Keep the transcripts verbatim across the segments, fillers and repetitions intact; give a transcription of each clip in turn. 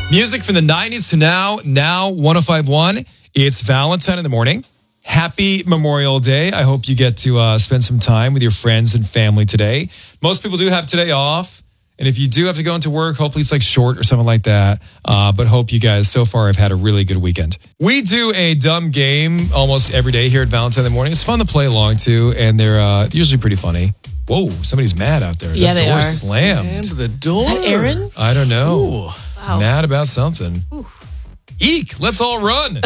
Music from the nineties to now, now one oh five point one. It's Valentine in the morning. Happy Memorial Day. I hope you get to uh, spend some time with your friends and family today. Most people do have today off. And if you do have to go into work, hopefully it's like short or something like that. Uh, but hope you guys so far have had a really good weekend. We do a dumb game almost every day here at Valentine in the morning. It's fun to play along to, and they're uh, usually pretty funny. Whoa, somebody's mad out there. Yeah, the they door are. slammed. Slammed the door. Is that Aaron? I don't know. Ooh, wow. Mad about something. Ooh. Eek, let's all run.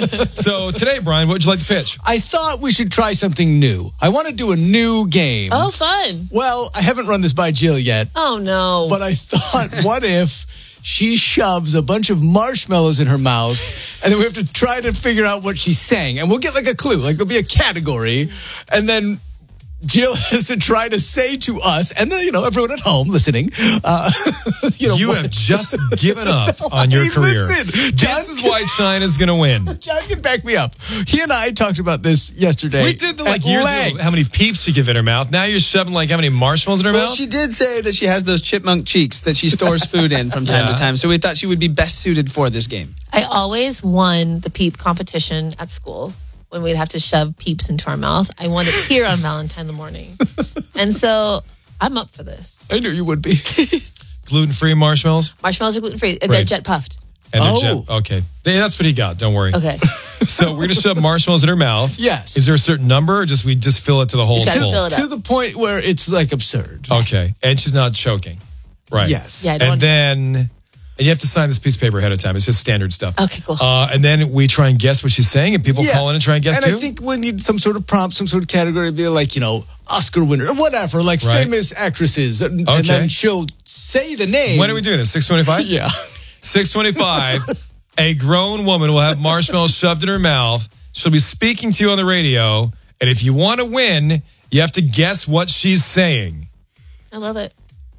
So today, Brian, what would you like to pitch? I thought we should try something new. I want to do a new game. Oh, fun. Well, I haven't run this by Jill yet, Oh, no. but I thought, what if she shoves a bunch of marshmallows in her mouth, and then we have to try to figure out what she's saying, and we'll get like a clue, like there'll be a category, and then Jill has to try to say to us, and then, you know, everyone at home listening, uh, you know, You what- have just given up on your Hey, career. listen, John- this is why China's going to win. John can back me up. He and I talked about this yesterday. We did the like at years length. ago, how many peeps she give in her mouth. Now you're shoving like how many marshmallows in her Well, mouth? she did say that she has those chipmunk cheeks that she stores food in from time Yeah. to time. So we thought she would be best suited for this game. I always won the peep competition at school when we'd have to shove peeps into our mouth. I won it here on Valentine in the morning. And so I'm up for this. I knew you would be. Gluten-free marshmallows? Marshmallows are gluten-free. They're Great. jet puffed. And they're Oh. jet- okay. They- That's what he got. Don't worry. Okay. So we're going to shove marshmallows in her mouth. Yes. Is there a certain number or just we just fill it to the whole Just gotta full? fill it up. To the point where it's like absurd. Okay. And she's not choking. Right. Yes. Yeah, I don't And want- then and you have to sign this piece of paper ahead of time. It's just standard stuff. Okay, cool. Uh, and then we try and guess what she's saying, and people Yeah. call in and try and guess and too. I think we need some sort of prompt, some sort of category, be like, you know, Oscar winner or whatever, like Right. famous actresses. And, Okay. and then she'll say the name. When are we doing this? six twenty-five? Yeah. six twenty-five, a grown woman will have marshmallows shoved in her mouth. She'll be speaking to you on the radio. And if you want to win, you have to guess what she's saying. I love it.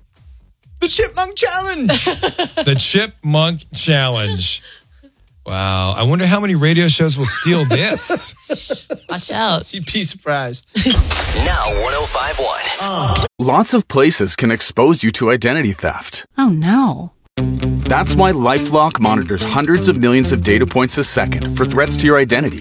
The Chipmunk Challenge. The Chipmunk Challenge. Wow. I wonder how many radio shows will steal this. Watch out. You'd be surprised. Now one oh five point one. Lots of places can expose you to identity theft. Oh no. That's why LifeLock monitors hundreds of millions of data points a second for threats to your identity